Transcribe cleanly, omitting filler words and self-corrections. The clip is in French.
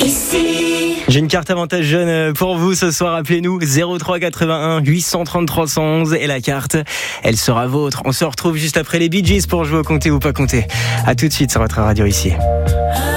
ici. J'ai une carte avantage jeune pour vous ce soir. Appelez-nous 03 81 830 311 et la carte, elle sera vôtre. On se retrouve juste après les Bee Gees pour jouer au compter ou pas compter. À tout de suite sur votre radio ici.